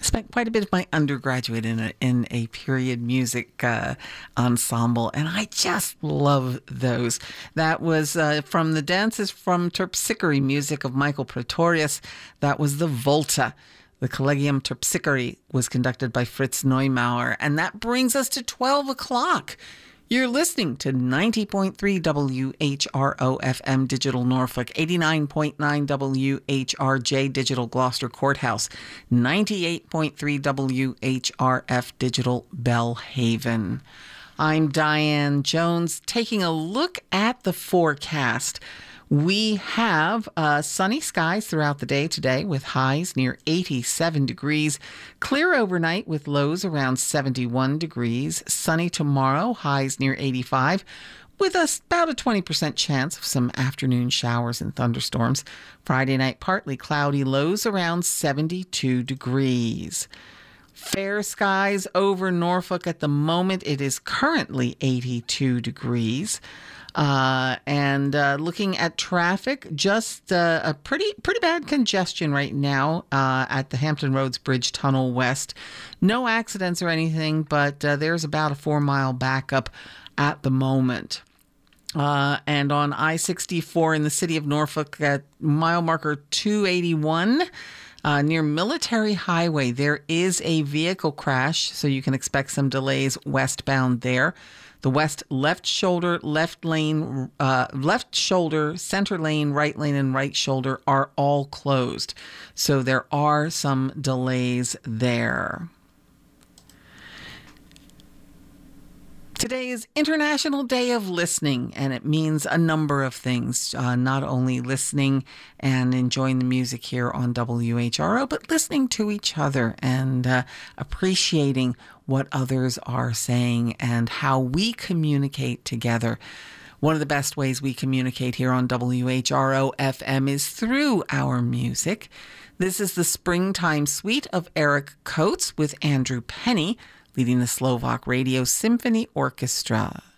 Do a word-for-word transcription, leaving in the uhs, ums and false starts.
spent quite a bit of my undergraduate in a, in a period music uh, ensemble, and I just love those. That was uh, from the dances from Terpsichore music of Michael Praetorius. That was the Volta. The Collegium Terpsichore was conducted by Fritz Neumauer, and that brings us to twelve o'clock. You're listening to ninety point three W H R O F M Digital Norfolk, eighty-nine point nine W H R J Digital Gloucester Courthouse, ninety-eight point three W H R F Digital Bellhaven. I'm Diane Jones, taking a look at the forecast. We have uh, sunny skies throughout the day today with highs near eighty-seven degrees. Clear overnight with lows around seventy-one degrees. Sunny tomorrow, highs near eighty-five with a, about a twenty percent chance of some afternoon showers and thunderstorms. Friday night, partly cloudy, lows around seventy-two degrees. Fair skies over Norfolk at the moment. It is currently eighty-two degrees. Uh, and uh, looking at traffic, just uh, a pretty pretty bad congestion right now uh, at the Hampton Roads Bridge Tunnel West. No accidents or anything, but uh, there's about a four-mile backup at the moment. Uh, and on I sixty-four in the city of Norfolk at mile marker two eighty-one, Uh, near Military Highway, there is a vehicle crash, so you can expect some delays westbound there. The west left shoulder, left lane, uh, left shoulder, center lane, right lane, and right shoulder are all closed. So there are some delays there. Today is International Day of Listening, and it means a number of things, uh, not only listening and enjoying the music here on W H R O, but listening to each other and uh, appreciating what others are saying and how we communicate together. One of the best ways we communicate here on W H R O F M is through our music. This is the Springtime Suite of Eric Coates with Andrew Penny, leading the Slovak Radio Symphony Orchestra.